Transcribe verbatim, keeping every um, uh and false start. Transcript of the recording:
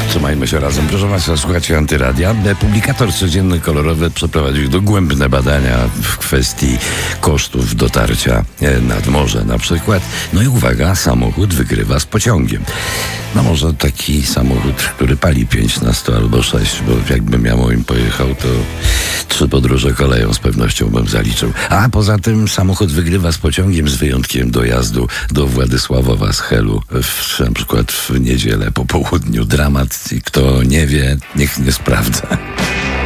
Trzymajmy się razem. Proszę Państwa, słuchacie Antyradia. Publikator Codzienny Kolorowy przeprowadził dogłębne badania w kwestii kosztów dotarcia nad morze na przykład. No i uwaga, samochód wygrywa z pociągiem. No może taki samochód, który pali pięć na sto albo sześć, bo jakbym ja moim pojechał, to trzy podróże koleją z pewnością bym zaliczył. A poza tym samochód wygrywa z pociągiem z wyjątkiem dojazdu do Władysławowa z Helu, w, na przykład w niedzielę po południu. Dramat i kto nie wie, niech nie sprawdza.